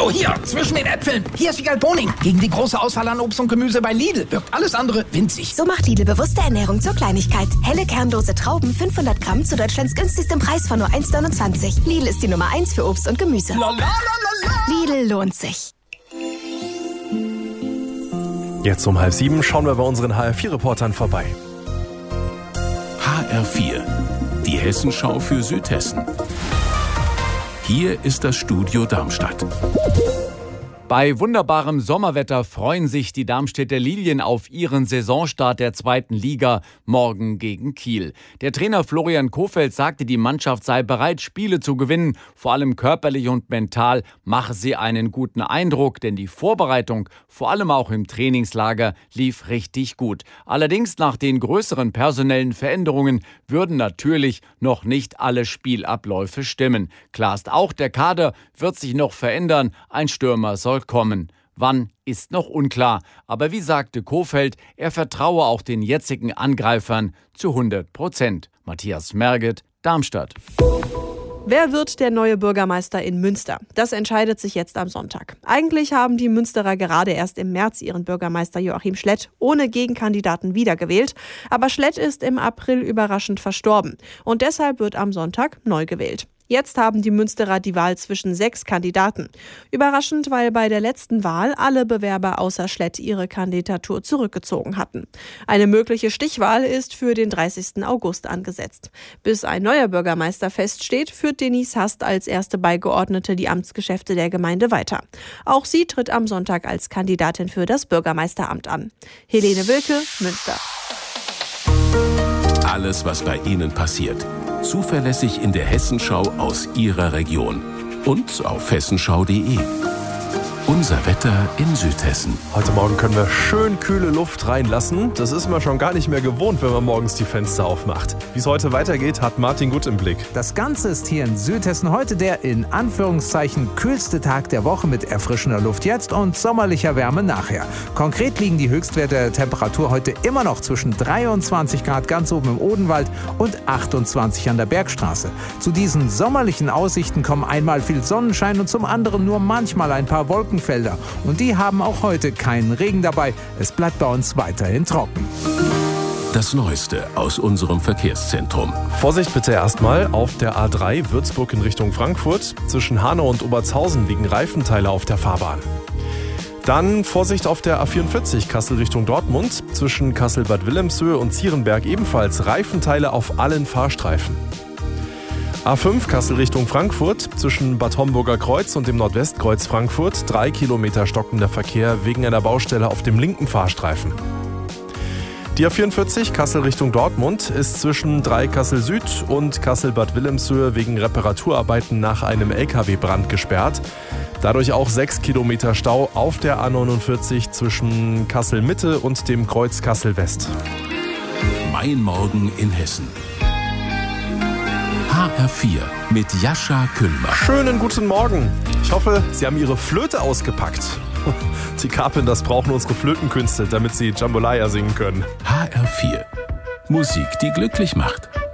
Oh, hier, zwischen den Äpfeln. Hier ist Wiegald Boning. Gegen die große Auswahl an Obst und Gemüse bei Lidl wirkt alles andere winzig. So macht Lidl bewusste Ernährung zur Kleinigkeit. Helle kernlose Trauben, 500 Gramm zu Deutschlands günstigstem Preis von nur 1,29. Lidl ist die Nummer 1 für Obst und Gemüse. Lidl lohnt sich. Jetzt um 6:30 schauen wir bei unseren HR4-Reportern vorbei. HR4, die Hessenschau für Südhessen. Hier ist das Studio Darmstadt. Bei wunderbarem Sommerwetter freuen sich die Darmstädter Lilien auf ihren Saisonstart der 2. Liga morgen gegen Kiel. Der Trainer Florian Kohfeldt sagte, die Mannschaft sei bereit, Spiele zu gewinnen. Vor allem körperlich und mental mache sie einen guten Eindruck, denn die Vorbereitung, vor allem auch im Trainingslager, lief richtig gut. Allerdings nach den größeren personellen Veränderungen würden natürlich noch nicht alle Spielabläufe stimmen. Klar ist auch, der Kader wird sich noch verändern. Ein Stürmer soll kommen. Wann, ist noch unklar. Aber wie sagte Kohfeldt, er vertraue auch den jetzigen Angreifern zu 100%. Matthias Merget, Darmstadt. Wer wird der neue Bürgermeister in Münster? Das entscheidet sich jetzt am Sonntag. Eigentlich haben die Münsterer gerade erst im März ihren Bürgermeister Joachim Schlett ohne Gegenkandidaten wiedergewählt. Aber Schlett ist im April überraschend verstorben. Und deshalb wird am Sonntag neu gewählt. Jetzt haben die Münsterer die Wahl zwischen 6 Kandidaten. Überraschend, weil bei der letzten Wahl alle Bewerber außer Schlett ihre Kandidatur zurückgezogen hatten. Eine mögliche Stichwahl ist für den 30. August angesetzt. Bis ein neuer Bürgermeister feststeht, führt Denise Hast als erste Beigeordnete die Amtsgeschäfte der Gemeinde weiter. Auch sie tritt am Sonntag als Kandidatin für das Bürgermeisteramt an. Helene Wilke, Münster. Alles, was bei Ihnen passiert. Zuverlässig in der Hessenschau aus Ihrer Region. Und auf hessenschau.de. Unser Wetter in Südhessen. Heute Morgen können wir schön kühle Luft reinlassen. Das ist man schon gar nicht mehr gewohnt, wenn man morgens die Fenster aufmacht. Wie es heute weitergeht, hat Martin Gut im Blick. Das Ganze ist hier in Südhessen heute der in Anführungszeichen kühlste Tag der Woche mit erfrischender Luft jetzt und sommerlicher Wärme nachher. Konkret liegen die Höchstwerte der Temperatur heute immer noch zwischen 23 Grad ganz oben im Odenwald und 28 an der Bergstraße. Zu diesen sommerlichen Aussichten kommen einmal viel Sonnenschein und zum anderen nur manchmal ein paar Wolkenfelder. Und die haben auch heute keinen Regen dabei. Es bleibt bei uns weiterhin trocken. Das Neueste aus unserem Verkehrszentrum. Vorsicht bitte erstmal auf der A3 Würzburg in Richtung Frankfurt. Zwischen Hanau und Obertshausen liegen Reifenteile auf der Fahrbahn. Dann Vorsicht auf der A44 Kassel Richtung Dortmund. Zwischen Kassel-Bad Wilhelmshöhe und Zierenberg ebenfalls Reifenteile auf allen Fahrstreifen. A5 Kassel Richtung Frankfurt, zwischen Bad Homburger Kreuz und dem Nordwestkreuz Frankfurt 3 Kilometer stockender Verkehr wegen einer Baustelle auf dem linken Fahrstreifen. Die A44 Kassel Richtung Dortmund ist zwischen Kassel Süd und Kassel-Bad Wilhelmshöhe wegen Reparaturarbeiten nach einem LKW-Brand gesperrt. Dadurch auch 6 Kilometer Stau auf der A49 zwischen Kassel Mitte und dem Kreuz Kassel West. Mein Morgen in Hessen. HR4 mit Jascha Kühlmann. Schönen guten Morgen. Ich hoffe, Sie haben Ihre Flöte ausgepackt. Die Carpenters brauchen unsere Flötenkünste, damit sie Jambalaya singen können. HR4. Musik, die glücklich macht.